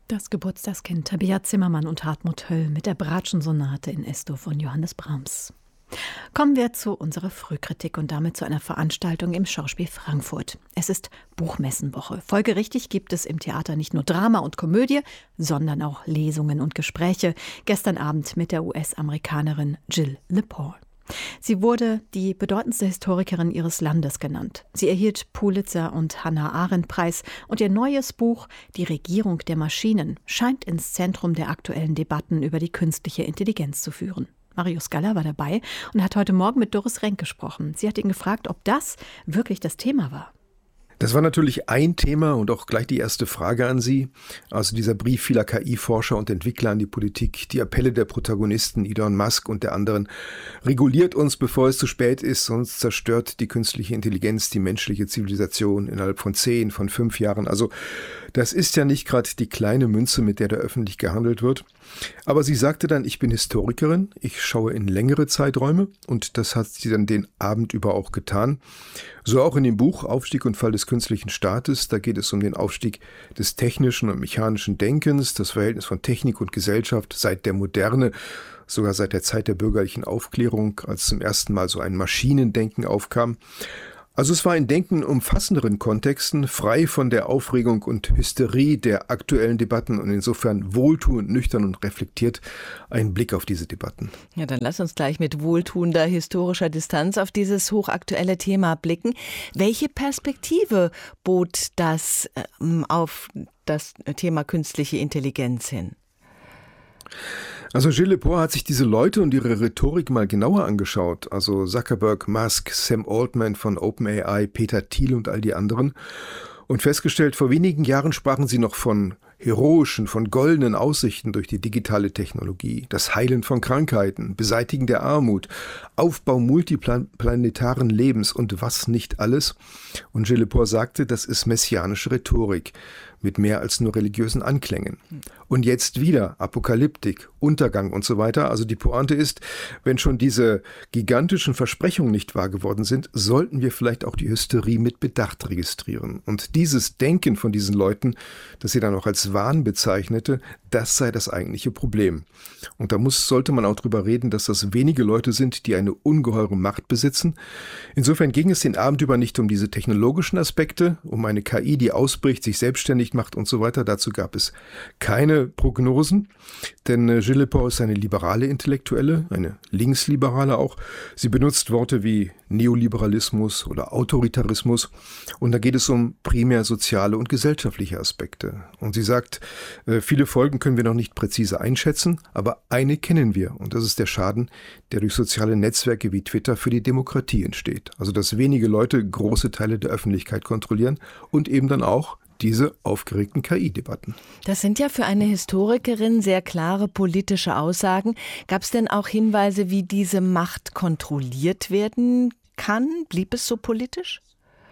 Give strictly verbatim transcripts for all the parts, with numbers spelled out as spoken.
Das Geburtstagskind Tabea Zimmermann und Hartmut Höll mit der Bratschensonate in Es-Dur von Johannes Brahms. Kommen wir zu unserer Frühkritik und damit zu einer Veranstaltung im Schauspiel Frankfurt. Es ist Buchmessenwoche. Folgerichtig gibt es im Theater nicht nur Drama und Komödie, sondern auch Lesungen und Gespräche. Gestern Abend mit der U S-Amerikanerin Jill Lepore. Sie wurde die bedeutendste Historikerin ihres Landes genannt. Sie erhielt Pulitzer- und Hannah-Arendt-Preis und ihr neues Buch »Die Regierung der Maschinen« scheint ins Zentrum der aktuellen Debatten über die künstliche Intelligenz zu führen. Marius Galler war dabei und hat heute Morgen mit Doris Renk gesprochen. Sie hat ihn gefragt, ob das wirklich das Thema war. Das war natürlich ein Thema und auch gleich die erste Frage an Sie. Also dieser Brief vieler K I-Forscher und Entwickler an die Politik, die Appelle der Protagonisten Elon Musk und der anderen. Reguliert uns, bevor es zu spät ist, sonst zerstört die künstliche Intelligenz die menschliche Zivilisation innerhalb von zehn, von fünf Jahren. Also das ist ja nicht gerade die kleine Münze, mit der da öffentlich gehandelt wird. Aber sie sagte dann, ich bin Historikerin, ich schaue in längere Zeiträume und das hat sie dann den Abend über auch getan. So auch in dem Buch Aufstieg und Fall des künstlichen Staates, da geht es um den Aufstieg des technischen und mechanischen Denkens, das Verhältnis von Technik und Gesellschaft seit der Moderne, sogar seit der Zeit der bürgerlichen Aufklärung, als zum ersten Mal so ein Maschinendenken aufkam. Also es war ein Denken in umfassenderen Kontexten, frei von der Aufregung und Hysterie der aktuellen Debatten und insofern wohltuend, nüchtern und reflektiert ein Blick auf diese Debatten. Ja, dann lass uns gleich mit wohltuender historischer Distanz auf dieses hochaktuelle Thema blicken. Welche Perspektive bot das ähm, auf das Thema künstliche Intelligenz hin? Also Jill Lepore hat sich diese Leute und ihre Rhetorik mal genauer angeschaut. Also Zuckerberg, Musk, Sam Altman von OpenAI, Peter Thiel und all die anderen. Und festgestellt, vor wenigen Jahren sprachen sie noch von heroischen, von goldenen Aussichten durch die digitale Technologie, das Heilen von Krankheiten, Beseitigen der Armut, Aufbau multiplanetaren Lebens und was nicht alles. Und Jill Lepore sagte, das ist messianische Rhetorik mit mehr als nur religiösen Anklängen. Und jetzt wieder Apokalyptik, Untergang und so weiter. Also die Pointe ist, wenn schon diese gigantischen Versprechungen nicht wahr geworden sind, sollten wir vielleicht auch die Hysterie mit Bedacht registrieren. Und dieses Denken von diesen Leuten, das sie dann auch als Wahn bezeichnete, das sei das eigentliche Problem. Und da muss, sollte man auch drüber reden, dass das wenige Leute sind, die eine ungeheure Macht besitzen. Insofern ging es den Abend über nicht um diese technologischen Aspekte, um eine K I, die ausbricht, sich selbstständig macht und so weiter. Dazu gab es keine Prognosen, denn Jill Lepore ist eine liberale Intellektuelle, eine Linksliberale auch. Sie benutzt Worte wie Neoliberalismus oder Autoritarismus und da geht es um primär soziale und gesellschaftliche Aspekte. Und sie sagt, viele Folgen können wir noch nicht präzise einschätzen, aber eine kennen wir und das ist der Schaden, der durch soziale Netzwerke wie Twitter für die Demokratie entsteht. Also dass wenige Leute große Teile der Öffentlichkeit kontrollieren und eben dann auch diese aufgeregten K I-Debatten. Das sind ja für eine Historikerin sehr klare politische Aussagen. Gab es denn auch Hinweise, wie diese Macht kontrolliert werden kann? Blieb es so politisch?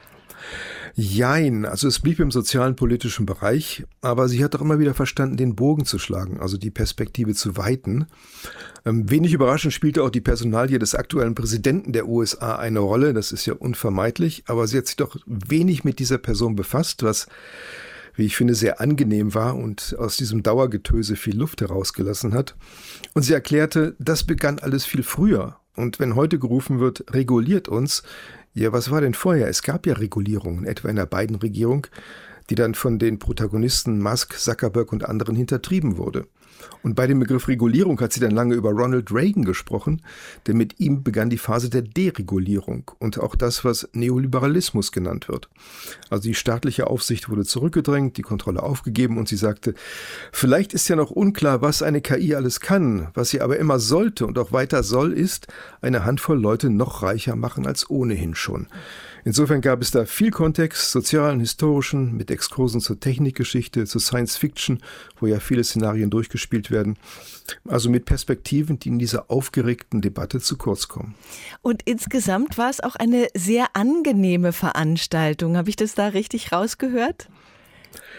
Jein, also es blieb im sozialen politischen Bereich, aber sie hat auch immer wieder verstanden, den Bogen zu schlagen, also die Perspektive zu weiten. Ähm, wenig überraschend spielte auch die Personalie des aktuellen Präsidenten der U S A eine Rolle, das ist ja unvermeidlich, aber sie hat sich doch wenig mit dieser Person befasst, was, wie ich finde, sehr angenehm war und aus diesem Dauergetöse viel Luft herausgelassen hat. Und sie erklärte, das begann alles viel früher. Und wenn heute gerufen wird, reguliert uns, ja, was war denn vorher? Es gab ja Regulierungen, etwa in der Biden-Regierung, die dann von den Protagonisten Musk, Zuckerberg und anderen hintertrieben wurde. Und bei dem Begriff Regulierung hat sie dann lange über Ronald Reagan gesprochen, denn mit ihm begann die Phase der Deregulierung und auch das, was Neoliberalismus genannt wird. Also die staatliche Aufsicht wurde zurückgedrängt, die Kontrolle aufgegeben und sie sagte, vielleicht ist ja noch unklar, was eine K I alles kann, was sie aber immer sollte und auch weiter soll, ist, eine Handvoll Leute noch reicher machen als ohnehin schon. Insofern gab es da viel Kontext, sozialen, historischen, mit Exkursen zur Technikgeschichte, zur Science Fiction, wo ja viele Szenarien durchgespielt werden. Also mit Perspektiven, die in dieser aufgeregten Debatte zu kurz kommen. Und insgesamt war es auch eine sehr angenehme Veranstaltung. Habe ich das da richtig rausgehört?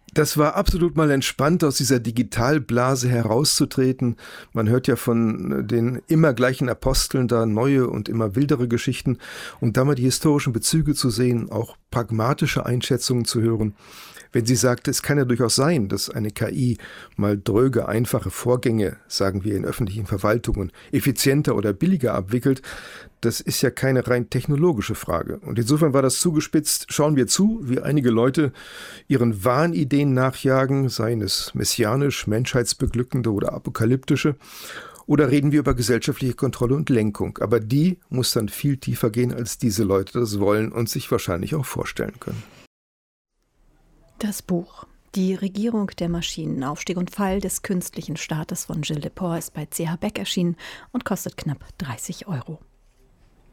Das war absolut mal entspannt, aus dieser Digitalblase herauszutreten. Man hört ja von den immer gleichen Aposteln da neue und immer wildere Geschichten. Und da mal die historischen Bezüge zu sehen, auch pragmatische Einschätzungen zu hören. Wenn sie sagt, es kann ja durchaus sein, dass eine K I mal dröge, einfache Vorgänge, sagen wir in öffentlichen Verwaltungen, effizienter oder billiger abwickelt, das ist ja keine rein technologische Frage. Und insofern war das zugespitzt, schauen wir zu, wie einige Leute ihren Wahnideen nachjagen, seien es messianisch, menschheitsbeglückende oder apokalyptische, oder reden wir über gesellschaftliche Kontrolle und Lenkung. Aber die muss dann viel tiefer gehen, als diese Leute das wollen und sich wahrscheinlich auch vorstellen können. Das Buch »Die Regierung der Maschinen. Aufstieg und Fall des künstlichen Staates« von Gilles Lepore ist bei C H Beck erschienen und kostet knapp dreißig Euro.